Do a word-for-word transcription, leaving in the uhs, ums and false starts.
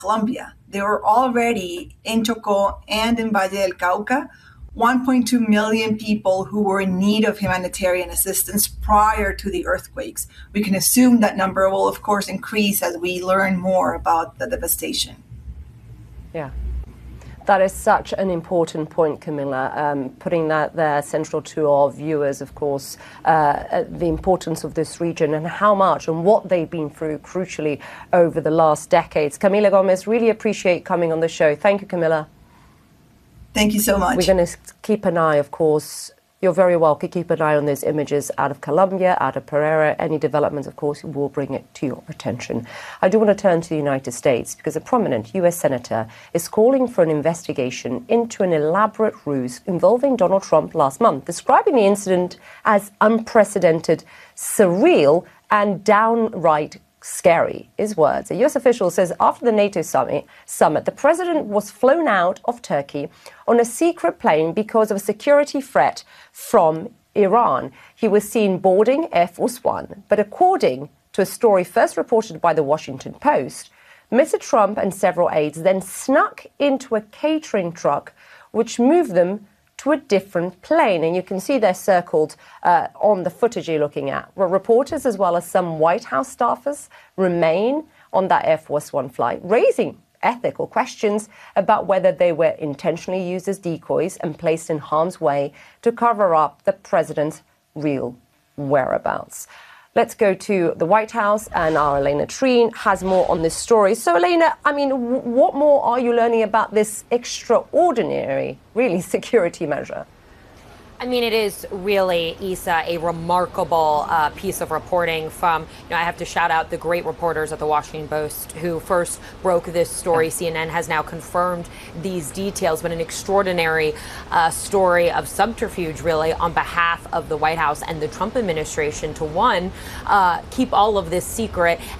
Colombia. They were already in Chocó and in Valle del Cauca, one point two million people who were in need of humanitarian assistance prior to the earthquakes. We can assume that number will, of course, increase as we learn more about the devastation. Yeah. That is such an important point, Camilla, um, putting that there central to our viewers, of course, uh, the importance of this region and how much and what they've been through, crucially, over the last decades. Camila Gomez, really appreciate coming on the show. Thank you, Camilla. Thank you so much. We're going to keep an eye, of course. You're very welcome. Keep an eye on those images out of Colombia, out of Pereira. Any developments, of course, we'll bring it to your attention. I do want to turn to the United States because a prominent U S senator is calling for an investigation into an elaborate ruse involving Donald Trump last month, describing the incident as unprecedented, surreal, and downright scary, his words. A U S official says after the NATO summit, summit, the president was flown out of Turkey on a secret plane because of a security threat from Iran. He was seen boarding Air Force One. But according to a story first reported by the Washington Post, Mister Trump and several aides then snuck into a catering truck, which moved them to a different plane. And you can see they're circled uh, on the footage you're looking at, where reporters as well as some White House staffers remain on that Air Force One flight, raising ethical questions about whether they were intentionally used as decoys and placed in harm's way to cover up the president's real whereabouts. Let's go to the White House, and our Elena Treen has more on this story. So, Elena, I mean, w- what more are you learning about this extraordinary, really, security measure? I mean, it is really, Isa, a remarkable uh, piece of reporting from, you know, I have to shout out the great reporters at the Washington Post who first broke this story. C N N has now confirmed these details, but an extraordinary uh, story of subterfuge, really, on behalf of the White House and the Trump administration to, one, uh, keep all of this secret,